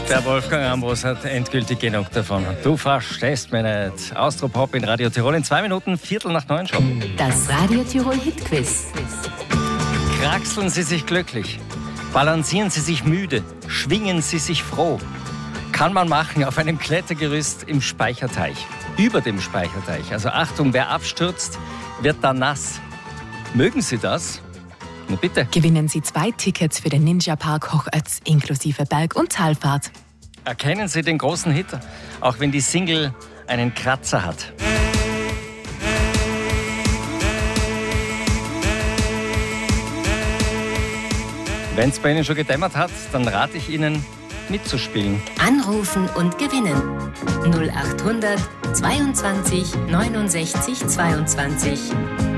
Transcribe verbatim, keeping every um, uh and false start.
Der Wolfgang Ambros hat endgültig genug davon. Du verstehst mich nicht. Austropop in Radio Tirol in zwei Minuten, Viertel nach neun schon. Das Radio Tirol Hitquiz. Kraxeln Sie sich glücklich, balancieren Sie sich müde, schwingen Sie sich froh. Kann man machen auf einem Klettergerüst im Speicherteich, über dem Speicherteich. Also Achtung, wer abstürzt, wird da nass. Mögen Sie das? Na bitte. Gewinnen Sie zwei Tickets für den Ninja Park Hochötz inklusive Berg- und Talfahrt. Erkennen Sie den großen Hit, auch wenn die Single einen Kratzer hat. Wenn es bei Ihnen schon gedämmert hat, dann rate ich Ihnen, mitzuspielen. Anrufen und gewinnen. null acht hundert zweiundzwanzig neunundsechzig zweiundzwanzig.